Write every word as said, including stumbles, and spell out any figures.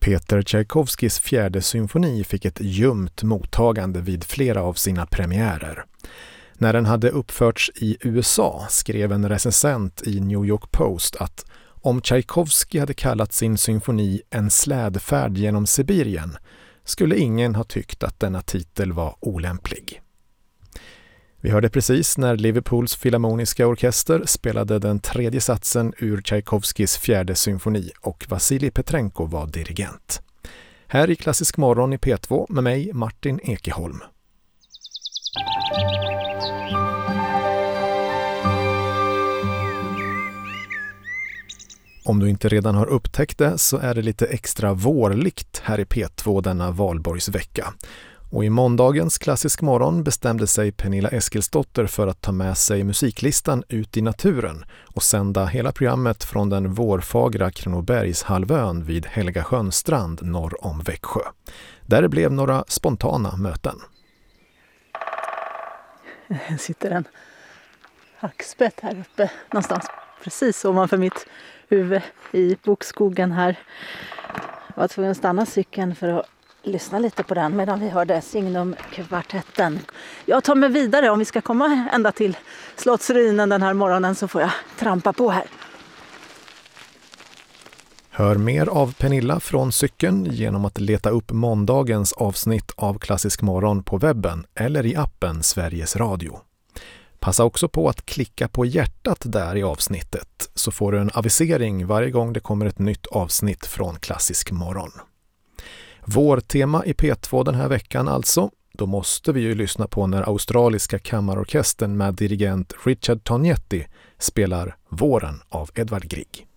Peter Tchaikovskys fjärde symfoni fick ett ljumt mottagande vid flera av sina premiärer. När den hade uppförts i U S A skrev en recensent i New York Post att om Tchaikovsky hade kallat sin symfoni En slädfärd genom Sibirien skulle ingen ha tyckt att denna titel var olämplig. Vi hörde precis när Liverpools filharmoniska orkester spelade den tredje satsen ur Tchaikovskys fjärde symfoni och Vasilij Petrenko var dirigent. Här i Klassisk morgon i P två med mig Martin Ekeholm. Om du inte redan har upptäckt det så är det lite extra vårligt här i P två denna valborgsvecka. Och i måndagens Klassisk morgon bestämde sig Pernilla Eskilsdotter för att ta med sig musiklistan ut i naturen och sända hela programmet från den vårfagra Kronobergshalvön vid Helgasjöstrand norr om Växjö. Där blev några spontana möten. Här sitter en hackspett här uppe någonstans precis ovanför mitt huvud i bokskogen här. Jag var tvungen att stanna cykeln för att lyssna lite på den medan vi hörde Signum-kvartetten. Jag tar mig vidare. Om vi ska komma ända till Slottsruinen den här morgonen så får jag trampa på här. Hör mer av Pernilla från cykeln genom att leta upp måndagens avsnitt av Klassisk morgon på webben eller i appen Sveriges Radio. Passa också på att klicka på hjärtat där i avsnittet så får du en avisering varje gång det kommer ett nytt avsnitt från Klassisk morgon. Vår tema i P två den här veckan alltså, då måste vi ju lyssna på när australiska kammarorkestern med dirigent Richard Tognetti spelar Våren av Edvard Grieg.